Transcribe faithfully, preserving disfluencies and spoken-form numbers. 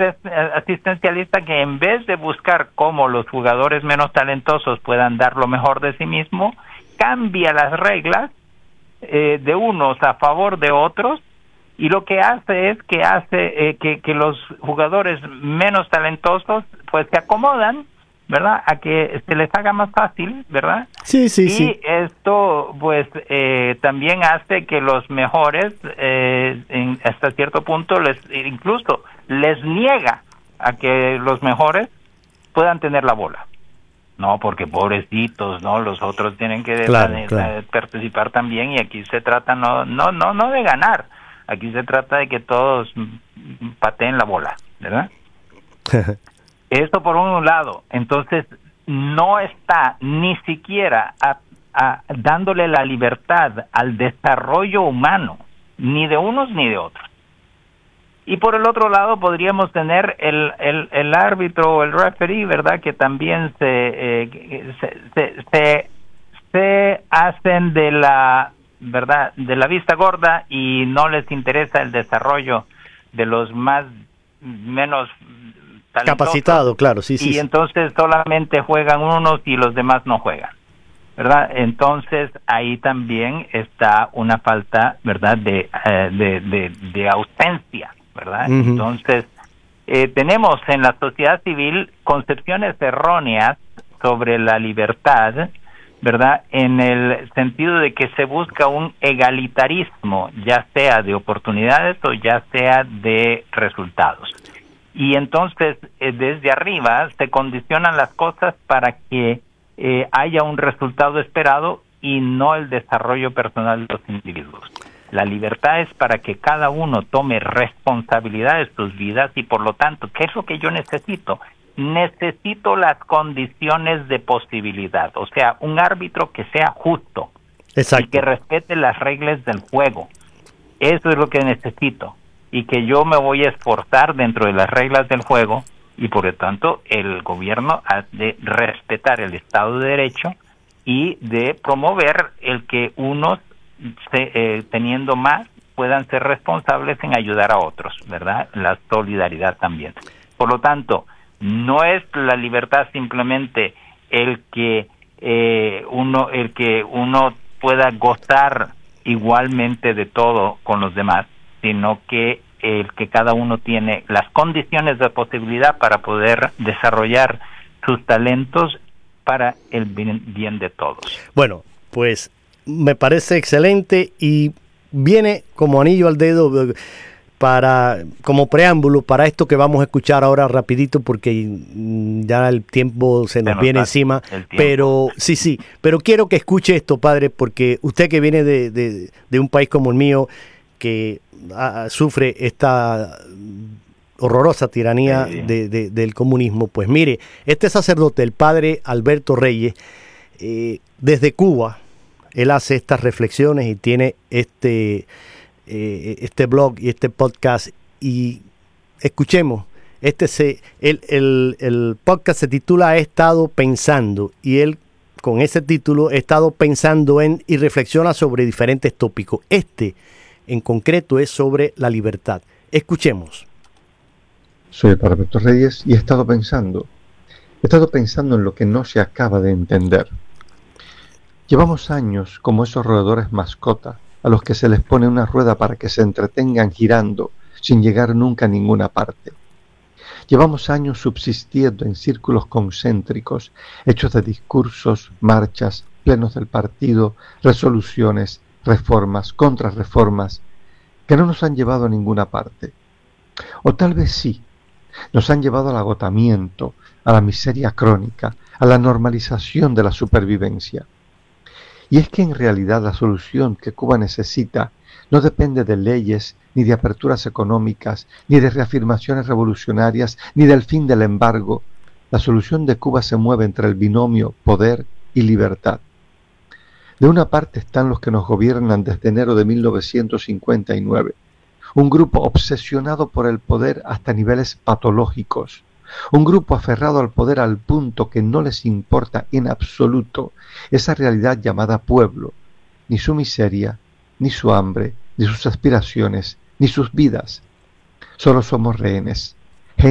asistencialista que en vez de buscar cómo los jugadores menos talentosos puedan dar lo mejor de sí mismo, cambia las reglas eh, de unos a favor de otros, y lo que hace es que hace eh, que, que los jugadores menos talentosos pues se acomodan, ¿verdad?, a que se les haga más fácil, ¿verdad? Sí, sí, y sí. esto pues eh, también hace que los mejores eh, en, hasta cierto punto les incluso les niega a que los mejores puedan tener la bola. No, porque pobrecitos, no, los otros tienen que claro, de, claro. de participar también, y aquí se trata no no no no de ganar, aquí se trata de que todos pateen la bola, ¿verdad? Esto por un lado. Entonces no está ni siquiera a, a, dándole la libertad al desarrollo humano, ni de unos ni de otros. Y por el otro lado podríamos tener el el, el árbitro o el referee, ¿verdad?, que también se, eh, se, se, se, se hacen de la, ¿verdad?, de la vista gorda, y no les interesa el desarrollo de los más menos talentosos, capacitado, claro, sí, sí. Y sí. entonces solamente juegan unos y los demás no juegan, ¿verdad? Entonces ahí también está una falta, ¿verdad?, de eh, de, de, de ausencia, ¿verdad? Uh-huh. Entonces eh, tenemos en la sociedad civil concepciones erróneas sobre la libertad, ¿verdad?, en el sentido de que se busca un egalitarismo, ya sea de oportunidades o ya sea de resultados. Y entonces eh, desde arriba se condicionan las cosas para que eh, haya un resultado esperado y no el desarrollo personal de los individuos. La libertad es para que cada uno tome responsabilidad de sus vidas, y por lo tanto, ¿qué es lo que yo necesito? Necesito las condiciones de posibilidad, o sea, un árbitro que sea justo. Exacto. Y que respete las reglas del juego. Eso es lo que necesito, y que yo me voy a esforzar dentro de las reglas del juego, y por lo tanto el gobierno ha de respetar el Estado de Derecho y de promover el que unos se, eh, teniendo más puedan ser responsables en ayudar a otros, ¿verdad? La solidaridad también. Por lo tanto, no es la libertad simplemente el que eh, uno el que uno pueda gozar igualmente de todo con los demás, sino que el que cada uno tiene las condiciones de posibilidad para poder desarrollar sus talentos para el bien, bien de todos. Bueno, pues me parece excelente y viene como anillo al dedo para como preámbulo para esto que vamos a escuchar ahora rapidito, porque ya el tiempo se nos, se nos viene encima, pero sí, sí, pero quiero que escuche esto, padre, porque usted que viene de, de, de un país como el mío, que a, sufre esta horrorosa tiranía sí. de, de, del comunismo, pues mire, este sacerdote, el padre Alberto Reyes, eh, desde Cuba, él hace estas reflexiones y tiene este, eh, este blog y este podcast, y escuchemos, este se, el, el, el podcast se titula He estado pensando, y él con ese título he estado pensando en y reflexiona sobre diferentes tópicos. Este en concreto es sobre la libertad. Escuchemos. Soy el padre Alberto Reyes y he estado pensando, he estado pensando en lo que no se acaba de entender. Llevamos años como esos roedores mascota a los que se les pone una rueda para que se entretengan girando sin llegar nunca a ninguna parte. Llevamos años subsistiendo en círculos concéntricos hechos de discursos, marchas, plenos del partido, resoluciones, reformas, contrarreformas, que no nos han llevado a ninguna parte. O tal vez sí, nos han llevado al agotamiento, a la miseria crónica, a la normalización de la supervivencia. Y es que en realidad la solución que Cuba necesita no depende de leyes, ni de aperturas económicas, ni de reafirmaciones revolucionarias, ni del fin del embargo. La solución de Cuba se mueve entre el binomio poder y libertad. De una parte están los que nos gobiernan desde enero de mil novecientos cincuenta y nueve, un grupo obsesionado por el poder hasta niveles patológicos, un grupo aferrado al poder al punto que no les importa en absoluto esa realidad llamada pueblo, ni su miseria, ni su hambre, ni sus aspiraciones, ni sus vidas. Solo somos rehenes.